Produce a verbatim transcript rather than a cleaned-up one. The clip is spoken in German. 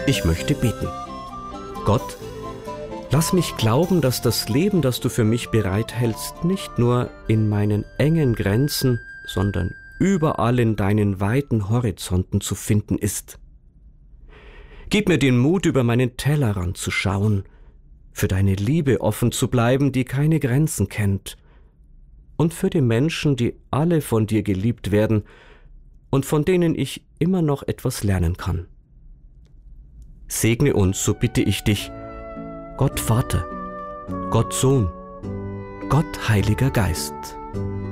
Ich möchte beten. Gott, lass mich glauben, dass das Leben, das du für mich bereithältst, nicht nur in meinen engen Grenzen, sondern überall in deinen weiten Horizonten zu finden ist. Gib mir den Mut, über meinen Tellerrand zu schauen, für deine Liebe offen zu bleiben, die keine Grenzen kennt, und für die Menschen, die alle von dir geliebt werden und von denen ich immer noch etwas lernen kann. Segne uns, so bitte ich dich, Gott Vater, Gott Sohn, Gott Heiliger Geist.